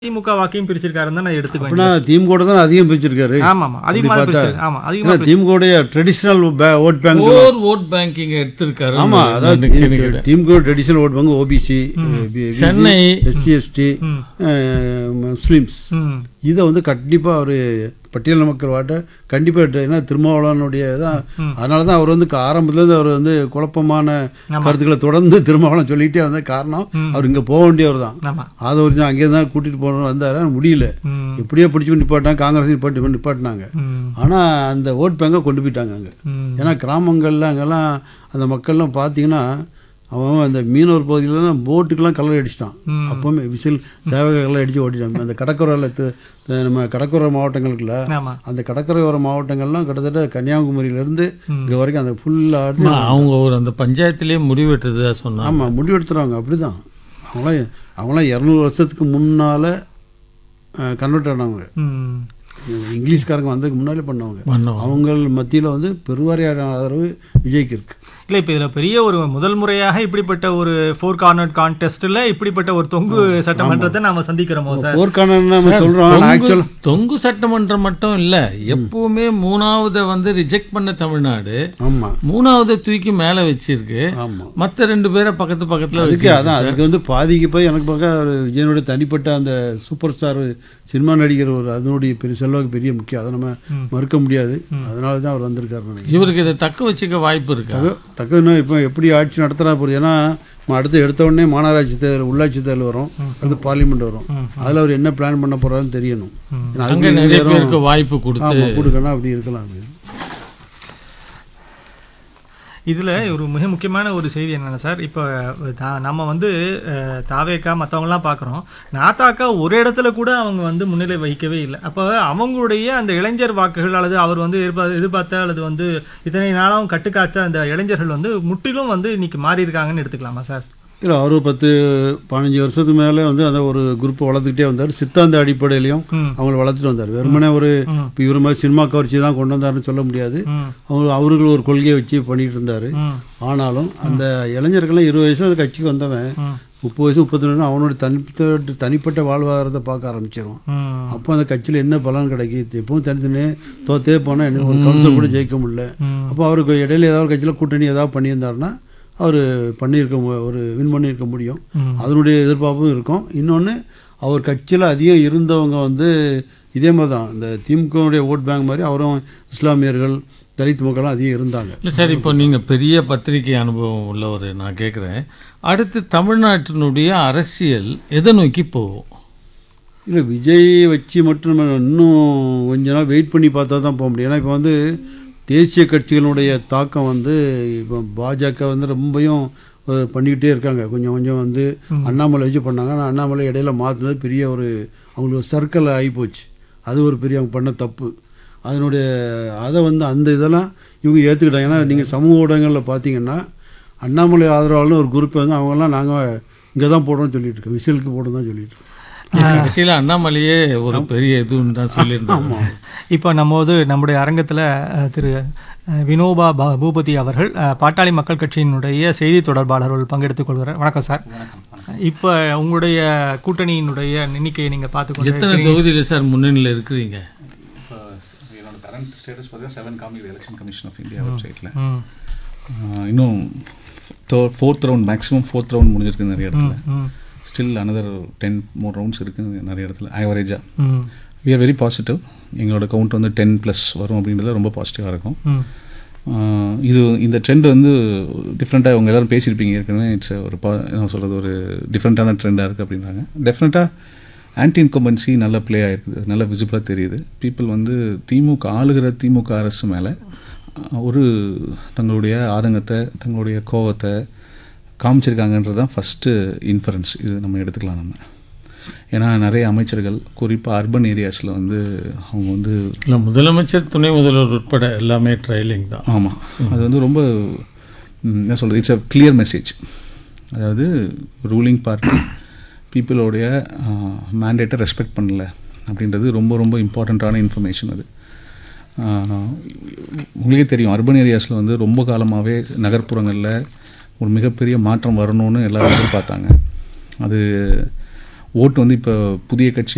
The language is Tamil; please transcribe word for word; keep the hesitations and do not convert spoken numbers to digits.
திமுக வாக்கையும் பிரிச்சிருக்காருன்னு தான் நான் எடுத்துக்குவேன். அப்படின்னா திமுக தான் அதிகம் பிரிச்சிருக்காரு. ஆமா ஆமா அதிகமா பிரிச்சிருக்காரு. ஆமா அதிகமா திமுகவுடைய ட்ரெடிஷனல் ஓட் பேங்க் ஓர் ஓட் பேங்கிங் எடுத்திருக்காரு. ஆமா, அதாவது திமுக traditional vote bank OBC, Chennai, SC ST, Muslims, இதை வந்து கண்டிப்பாக அவர் பட்டியல் மக்கள் வாட்ட கண்டிப்பாக ஏன்னா திருமாவளவனுடைய தான். அதனால தான் அவர் வந்து ஆரம்பத்துலேருந்து அவர் வந்து குழப்பமான கருத்துக்களை தொடர்ந்து திருமாவளவன் சொல்லிகிட்டே வந்த காரணம் அவர் இங்கே போக வேண்டியவர் தான். அதை ஒரு அங்கே தான் கூட்டிகிட்டு போகணும் வந்தார், முடியல, எப்படியோ பிடிச்சி நிப்பாட்டாங்க, காங்கிரஸ் நிப்பாட்டி நிப்பாட்டினாங்க. ஆனால் அந்த ஓட் பேங்கை கொண்டு போயிட்டாங்க அங்கே. ஏன்னா கிராமங்களில் அங்கெல்லாம் அந்த மக்கள்லாம் பார்த்தீங்கன்னா அவன் அந்த மீனவர் பகுதியில் தான் போட்டுக்கெல்லாம் கலர் அடிச்சிட்டான். அப்போவுமே விசில் தேவக கலர் அடித்து ஓட்டிட்டாங்க. அந்த கடற்கரையில் நம்ம கடற்கரை மாவட்டங்களுக்குள்ள அந்த கடற்கரையோர மாவட்டங்கள்லாம் கிட்டத்தட்ட கன்னியாகுமரியிலேருந்து இங்கே வரைக்கும் அந்த ஃபுல்லாக அவங்க ஒரு அந்த பஞ்சாயத்துலேயே முடிவெடுத்ததாக சொன்னாங்க. ஆமாம், முடிவெடுத்துறாங்க. அப்படி தான் அவங்களாம் அவங்களாம் இரநூறு வருஷத்துக்கு முன்னால் கன்வெர்ட் ஆனவங்க. இங்கிலீஷ்காரங்க வந்ததுக்கு முன்னாலே பண்ணவங்க. அவங்க மத்தியில் வந்து பெருவாரியான ஆதரவு விஜய்க்கு இருக்கு. இல்லை, இப்போ இதில் பெரிய ஒரு முதல் முறையாக இப்படிப்பட்ட ஒரு ஃபோர் கார்னர் கான்டெஸ்ட்டில் இப்படிப்பட்ட ஒரு தொங்கு சட்டமன்றத்தை நாம சந்திக்கிறோமோ சார்? ஃபோர் கார்னர் நம்ம சொல்கிறோம். ஆக்சுவல் தொங்கு சட்டமன்றம் மட்டும் இல்லை, எப்பவுமே மூணாவதை வந்து ரிஜெக்ட் பண்ண தமிழ்நாடு ஆமாம் மூணாவதை தூக்கி மேலே வச்சிருக்கு. ஆமாம், மற்ற ரெண்டு பேரை பக்கத்து பக்கத்தில் அதுக்கு அதான் அதுக்கு வந்து பாதிக்கு போய் எனக்கு பார்க்க விஜயனுடைய தனிப்பட்ட அந்த சூப்பர் ஸ்டார் சினிமா நடிகர் ஒரு அதனுடைய பெரிய செல்வாக்கு பெரிய முக்கியம். அதை நம்ம மறுக்க முடியாது. அதனால தான் அவர் வந்திருக்காரு நினைக்கிறேன். இவருக்கு இதை தக்க வச்சுக்க வாய்ப்பு இருக்கா? தக்க இன்னும் இப்போ எப்படி ஆட்சி நடத்துகிறா போகுது. ஏன்னா அடுத்து எடுத்த உடனே மாநகராட்சி தேர்தல், உள்ளாட்சி தேர்தல் வரும், அடுத்து பார்லிமெண்ட் வரும். அதில் அவர் என்ன பிளான் பண்ண போகிறாருன்னு தெரியணும். அங்கே நிறைய பேருக்கு வாய்ப்பு கொடுத்து கொடுக்கணும், அப்படி இருக்கலாம். அது இதில் ஒரு மிக முக்கியமான ஒரு செய்தி என்னென்னா சார், இப்போ தா நம்ம வந்து தாவேக்கா மற்றவங்களாம் பார்க்குறோம், நாத்தாக்கா ஒரு இடத்துல கூட அவங்க வந்து முன்னிலை வகிக்கவே இல்லை. அப்போ அவங்களுடைய அந்த இளைஞர் வாக்குகள் அல்லது அவர் வந்து எதிர்பார்த்த எதிர்பார்த்த அல்லது வந்து இத்தனை நாளும் கட்டுக்காத்த அந்த இளைஞர்கள் வந்து முற்றிலும் வந்து இன்னைக்கு மாறி இருக்காங்கன்னு எடுத்துக்கலாமா சார்? இல்லை, அவர் பத்து பதினஞ்சு வருஷத்துக்கு மேலே வந்து அந்த ஒரு குரூப்பை வளர்த்துக்கிட்டே வந்தார். சித்தாந்த அடிப்படையிலையும் அவங்களை வளர்த்துட்டு வந்தார். வெறுமனே ஒரு இப்போ இவர் மாதிரி சினிமா கவர்ச்சி தான் கொண்டு வந்தாருன்னு சொல்ல முடியாது. அவங்க அவர்கள் ஒரு கொள்கையை வச்சு பண்ணிட்டு இருந்தார். ஆனாலும் அந்த இளைஞர்கள்லாம் இருபது வயசு அந்த கட்சிக்கு வந்தவன் முப்பது வயசு முப்பத்தி ரெண்டு அவனுடைய தனிப்பட்ட தனிப்பட்ட வாழ்வாதாரத்தை பார்க்க ஆரம்பிச்சிடும். அப்போ அந்த கட்சியில் என்ன பலன் கிடைக்கிது? எப்பவும் தனித்தனியே தோத்தே போனால் என்ன ஒரு கவுன்சில் கூட ஜெயிக்க முடியல. அப்போ அவருக்கு இடையில ஏதாவது கட்சியில் கூட்டணி ஏதாவது பண்ணியிருந்தாருன்னா அவர் பண்ணியிருக்க ஒரு வின் பண்ணியிருக்க முடியும். அதனுடைய எதிர்பார்ப்பும் இருக்கும். இன்னொன்று, அவர் கட்சியில் அதிகம் இருந்தவங்க வந்து இதே மாதிரி தான் இந்த திமுகவுடைய ஓட் பேங்க் மாதிரி அவரும் இஸ்லாமியர்கள், தலித் மக்கள்லாம் அதிகம் இருந்தாங்க. இல்லை சார், இப்போ நீங்கள் பெரிய பத்திரிகை அனுபவம் உள்ளவர், நான் கேட்குறேன், அடுத்து தமிழ்நாட்டினுடைய அரசியல் எதை நோக்கி போகும்? இல்லை, விஜய் வச்சு மட்டும் இன்னும் கொஞ்ச நாள் வெயிட் பண்ணி பார்த்தா தான் போக முடியும். ஏன்னா இப்போ வந்து தேசிய கட்சிகளுடைய தாக்கம் வந்து இப்போ பாஜக வந்து ரொம்பவும் பண்ணிக்கிட்டே இருக்காங்க. கொஞ்சம் கொஞ்சம் வந்து அண்ணாமலை வச்சு பண்ணாங்க. ஆனால் அண்ணாமலை இடையில மாற்றினது பெரிய ஒரு அவங்களுக்கு சர்க்கிள் ஆகிப்போச்சு. அது ஒரு பெரிய அவங்க பண்ண தப்பு. அதனுடைய அதை வந்து அந்த இதெல்லாம் இவங்க ஏற்றுக்கிட்டாங்க. ஏன்னா நீங்கள் சமூக ஊடகங்களில் பார்த்தீங்கன்னா அண்ணாமலை ஆதரவாளர்னு ஒரு குரூப்பை வந்து அவங்கெல்லாம் நாங்கள் இங்கே தான் போடுறோம்னு சொல்லிட்டு இருக்கோம், விசிலுக்கு போடுறோம் தான் சொல்லிட்டு இருக்கோம். கடைசியில் அண்ணாமலையே ஒரு பெரிய இதுன்னு தான் சொல்லியிருந்தாங்க. இப்போ நம்ம வந்து நம்முடைய அரங்கத்தில் திரு வினோபா பூபதி அவர்கள் பாட்டாளி மக்கள் கட்சியினுடைய செய்தி தொடர்பாளர்கள் பங்கெடுத்துக் கொள்கிறார். வணக்கம் சார். இப்போ உங்களுடைய கூட்டணியினுடைய எண்ணிக்கையை நீங்கள் பார்த்துக்கொண்டு எத்தனை தொகுதியில் சார் முன்னணியில் இருக்கிறீங்க? இப்போ என்னோட கரண்ட் ஸ்டேட்டஸ் பார்த்தீங்கன்னா செவன் காமிக்குது எலெக்ஷன் கமிஷன் ஆஃப் இந்தியா வெப்சைட்டில். இன்னும் fourth round maximum fourth round முடிஞ்சிருக்கு நிறைய இடத்துல. ஸ்டில் அனதர் டென் மோர் ரவுண்ட்ஸ் இருக்குது நிறைய இடத்துல ஆவரேஜாக. We are very positive. எங்களோட கவுண்ட் வந்து டென் ப்ளஸ் வரும் அப்படின்றதுல ரொம்ப பாசிட்டிவாக இருக்கும். இது இந்த ட்ரெண்ட் வந்து டிஃப்ரெண்ட்டாக அவங்க எல்லோரும் பேசியிருப்பீங்க ஏற்கனவே. இட்ஸ் ஒரு பா என்ன சொல்கிறது, ஒரு டிஃப்ரெண்ட்டான ட்ரெண்டாக இருக்குது அப்படின்றாங்க. டெஃபினட்டாக ஆன்டி இன்கம்பன்சி நல்ல ப்ளே ஆகிருக்குது, நல்ல விசிபிளாக தெரியுது. பீப்புள் வந்து திமுக ஆளுகிற திமுக அரசு மேலே ஒரு தங்களுடைய ஆதங்கத்தை, தங்களுடைய கோபத்தை காமிச்சிருக்காங்கன்றது தான் ஃபஸ்ட்டு இன்ஃபரன்ஸ். இது நம்ம எடுத்துக்கலாம் நம்ம. ஏன்னா நிறைய அமைச்சர்கள் குறிப்பாக அர்பன் ஏரியாஸில் வந்து அவங்க வந்து இல்லை, முதலமைச்சர் துணை முதல்வர் உட்பட எல்லாமே ட்ரையலிங் தான். ஆமாம், அது வந்து ரொம்ப என்ன சொல்கிறது, இட்ஸ் அ கிளியர் மெசேஜ். அதாவது ரூலிங் பார்ட்டி பீப்புளோடைய மேண்டேட்டை ரெஸ்பெக்ட் பண்ணல அப்படின்றது ரொம்ப ரொம்ப இம்பார்ட்டண்ட்டான இன்ஃபர்மேஷன். அது உங்களுக்கே தெரியும், அர்பன் ஏரியாஸில் வந்து ரொம்ப காலமாகவே நகர்ப்புறங்களில் ஒரு மிகப்பெரிய மாற்றம் வரணும்னு எல்லோரும் எதிர்பார்த்தாங்க. அது ஓட்டு வந்து இப்போ புதிய கட்சி